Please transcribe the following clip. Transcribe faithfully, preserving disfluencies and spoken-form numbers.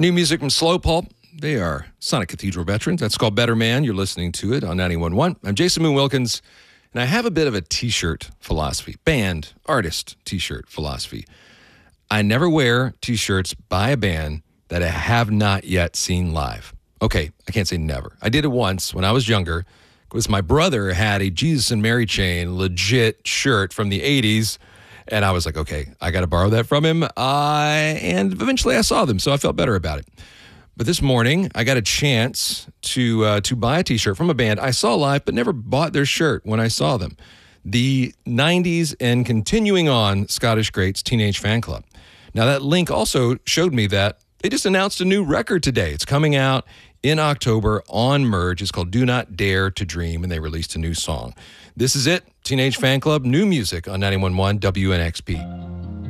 New music from Slow Pulp. They are Sonic Cathedral veterans. That's called Better Man. You're listening to it on ninety-one point one. I'm Jason Moon Wilkins, and I have a bit of a T-shirt philosophy, band, artist T-shirt philosophy. I never wear T-shirts by a band that I have not yet seen live. Okay, I can't say never. I did it once when I was younger, because my brother had a Jesus and Mary Chain legit shirt from the eighties, and I was like, okay, I got to borrow that from him. Uh, and eventually I saw them, so I felt better about it. But this morning, I got a chance to uh, to buy a T-shirt from a band I saw live, but never bought their shirt when I saw them. The nineties and continuing on Scottish Greats Teenage Fanclub. Now, that link also showed me that they just announced a new record today. It's coming out in October on Merge. It's called Do Not Dare to Dream, and they released a new song. This is it, Teenage Fanclub, new music on ninety-one point one W N X P.